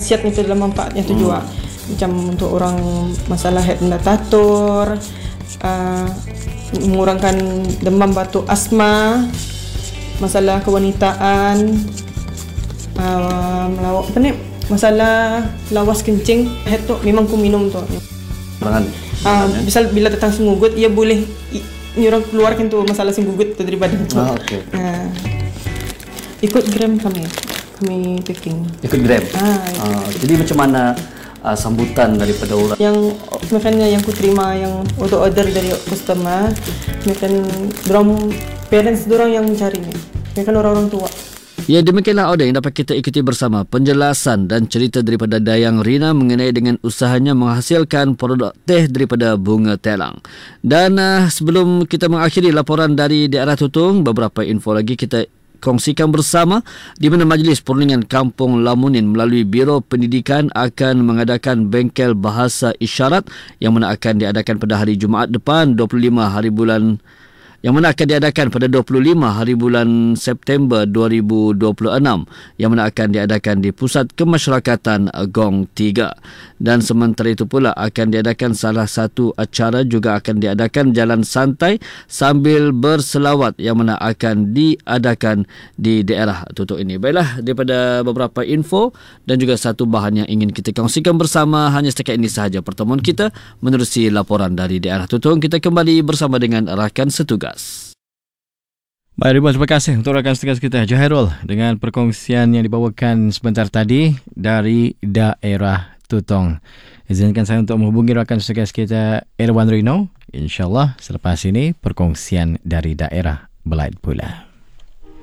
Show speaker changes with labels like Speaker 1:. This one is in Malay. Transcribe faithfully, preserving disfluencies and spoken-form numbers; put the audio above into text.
Speaker 1: khasiat itu dalam manfaatnya tu hmm. juga. Macam untuk orang masalah head dan datator, uh, mengurangkan demam, batuk, asma, masalah kewanitaan, uh, melawak, apa ni, masalah lawas kencing, head tu memang ku minum tu.
Speaker 2: Perangan.
Speaker 1: Uh, misal bila datang senggugut, ia boleh i, orang keluarkan tu masalah senggugut tu dari badan tu.
Speaker 2: Ah, okay.
Speaker 1: Uh, ikut gram kami, kami packing.
Speaker 2: Ikut gram.
Speaker 1: Ah,
Speaker 2: uh, jadi macam mana uh, sambutan daripada orang?
Speaker 1: Yang makanya yang ku terima yang order order dari customer, makan dorang parents dorang yang mencarinya. Mereka orang-orang tua.
Speaker 2: Ya, demikianlah audio yang dapat kita ikuti bersama penjelasan dan cerita daripada Dayang Rina mengenai dengan usahanya menghasilkan produk teh daripada bunga telang. Dan uh, sebelum kita mengakhiri laporan dari daerah Tutong, beberapa info lagi kita kongsikan bersama, di mana Majlis Perundingan Kampung Lamunin melalui Biro Pendidikan akan mengadakan bengkel bahasa isyarat yang mana akan diadakan pada hari Jumaat depan dua puluh lima hari bulan yang mana akan diadakan pada dua puluh lima hari bulan September dua ribu dua puluh enam, yang mana akan diadakan di Pusat Kemasyarakatan Gong tiga. Dan sementara itu pula akan diadakan salah satu acara juga akan diadakan jalan santai sambil berselawat yang mana akan diadakan di daerah Tutong ini. Baiklah, daripada beberapa info dan juga satu bahan yang ingin kita kongsikan bersama, hanya setakat ini sahaja pertemuan kita. Menerusi laporan dari daerah Tutong, kita kembali bersama dengan rakan setugas.
Speaker 3: Baik, ribuan terima kasih untuk rakan setugas kita Jahairul dengan perkongsian yang dibawakan sebentar tadi dari daerah Tutong. Izinkan saya untuk menghubungi rakan setugas kita Irwan Rino, InsyaAllah selepas ini perkongsian dari daerah Belait pula.